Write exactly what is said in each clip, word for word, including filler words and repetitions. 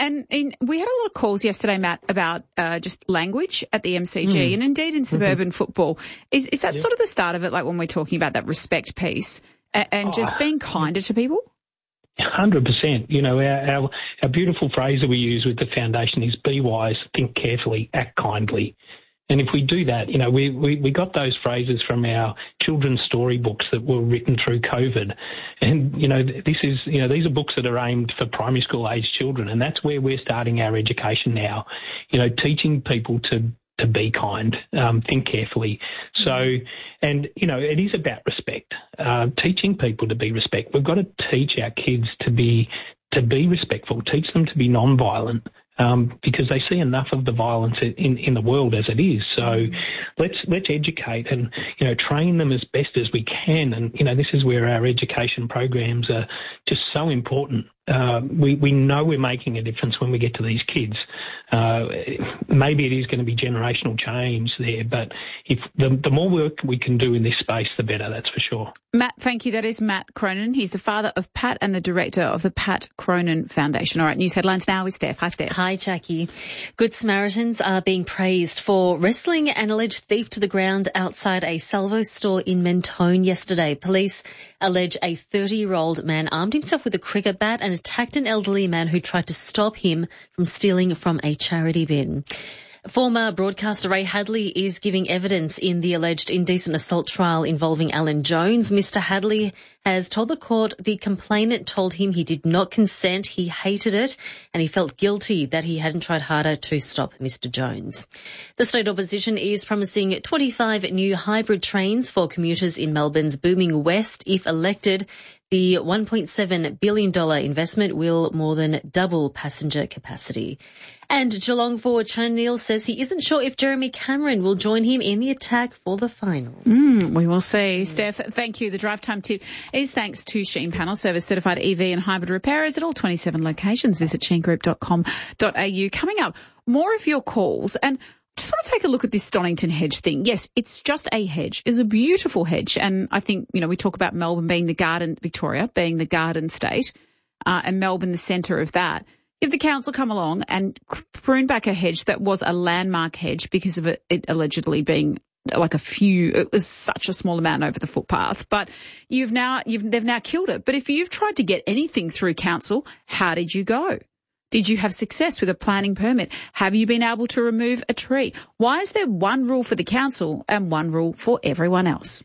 And in, we had a lot of calls yesterday, Matt, about uh, just language at the M C G mm. and indeed in suburban mm-hmm. football. Is is that yeah. sort of the start of it, like when we're talking about that respect piece and, and oh, just being kinder to people? one hundred percent. You know, our, our, our beautiful phrase that we use with the foundation is be wise, think carefully, act kindly. And if we do that, you know, we, we, we got those phrases from our children's storybooks that were written through COVID. And, you know, this is, you know, these are books that are aimed for primary school age children. And that's where we're starting our education now, you know, teaching people to, to be kind, um, think carefully. So, and, you know, it is about respect, uh, teaching people to be respect. We've got to teach our kids to be, to be respectful, teach them to be non-violent. Um, because they see enough of the violence in, in the world as it is. So let's let's educate and, you know, train them as best as we can. And, you know, this is where our education programs are just so important. Uh, we, we know we're making a difference when we get to these kids. Uh, maybe it is going to be generational change there, but if the, the more work we can do in this space, the better, that's for sure. Matt, thank you. That is Matt Cronin. He's the father of Pat and the director of the Pat Cronin Foundation. All right, news headlines now with Steph. Hi, Steph. Hi, Jackie. Good Samaritans are being praised for wrestling an alleged thief to the ground outside a Salvo store in Mentone yesterday. Police allege a thirty-year-old man armed himself with a cricket bat and attacked an elderly man who tried to stop him from stealing from a charity bin. Former broadcaster Ray Hadley is giving evidence in the alleged indecent assault trial involving Alan Jones. Mister Hadley has told the court the complainant told him he did not consent, he hated it, and he felt guilty that he hadn't tried harder to stop Mister Jones. The state opposition is promising twenty-five new hybrid trains for commuters in Melbourne's booming west if elected. The one point seven billion dollars investment will more than double passenger capacity. And Geelong forward Chan Neil says he isn't sure if Jeremy Cameron will join him in the attack for the finals. Mm, we will see. Mm. Steph, thank you. The drive time tip is thanks to Sheen Panel Service, certified E V and hybrid repairers at all twenty-seven locations. Visit sheen group dot com dot a u. Coming up, more of your calls. And just want to take a look at this Stonington hedge thing. Yes, it's just a hedge. It's a beautiful hedge. And I think, you know, we talk about Melbourne being the garden, Victoria being the garden state, uh, and Melbourne the centre of that. If the council come along and prune back a hedge that was a landmark hedge because of it, it allegedly being like a few, it was such a small amount over the footpath, but you've now, you've, they've now killed it. But if you've tried to get anything through council, how did you go? Did you have success with a planning permit? Have you been able to remove a tree? Why is there one rule for the council and one rule for everyone else?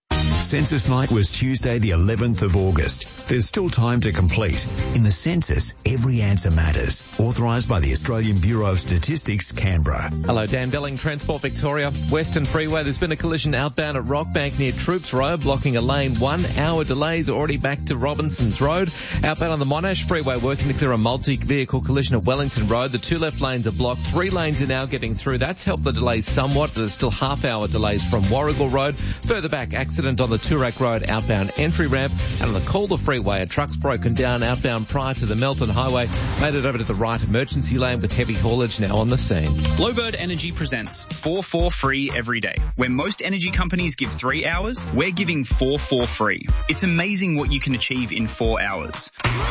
Census night was Tuesday the eleventh of August. There's still time to complete. In the census, every answer matters. Authorised by the Australian Bureau of Statistics, Canberra. Hello, Dan Belling, Transport Victoria. Western Freeway, there's been a collision outbound at Rockbank near Troops Road, blocking a lane. One hour delays already back to Robinsons Road. Outbound on the Monash Freeway, working to clear a multi-vehicle collision at Wellington Road. The two left lanes are blocked. Three lanes are now getting through. That's helped the delays somewhat. There's still half-hour delays from Warrigal Road. Further back, accident on the Toorak Road outbound entry ramp, and on the Calder Freeway, a truck's broken down outbound prior to the Melton Highway, made it over to the right emergency lane with heavy haulage now on the scene. Bluebird Energy presents four four free every day. Where most energy companies give three hours, we're giving four four free. It's amazing what you can achieve in four hours.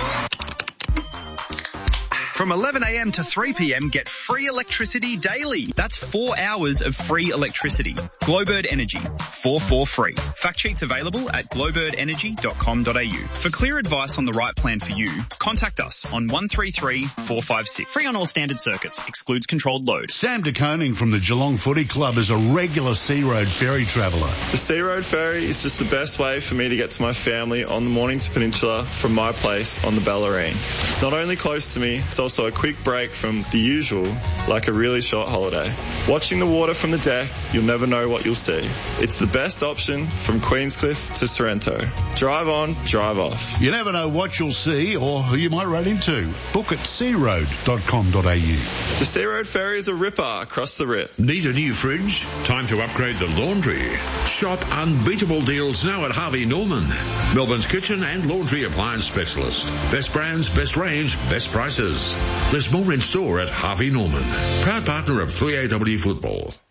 From eleven a m to three p m, get free electricity daily. That's four hours of free electricity. Glowbird Energy, four four free. Fact sheets available at glowbird energy dot com dot a u. For clear advice on the right plan for you, contact us on one three three, four five six. Free on all standard circuits. Excludes controlled load. Sam de Koning from the Geelong Footy Club is a regular Sea Road ferry traveller. The Sea Road ferry is just the best way for me to get to my family on the Mornington Peninsula from my place on the Bellarine. It's not only close to me, it's also a quick break from the usual, like a really short holiday. Watching the water from the deck, you'll never know what you'll see. It's the best option from Queenscliff to Sorrento. Drive on, drive off. You never know what you'll see or who you might run into. Book at sea road dot com dot a u. The Sea Road ferry is a ripper across the rip. Need a new fridge? Time to upgrade the laundry. Shop unbeatable deals now at Harvey Norman, Melbourne's kitchen and laundry appliance specialist. Best brands, best range, best prices. There's more in store at Harvey Norman, proud partner of three A W Football.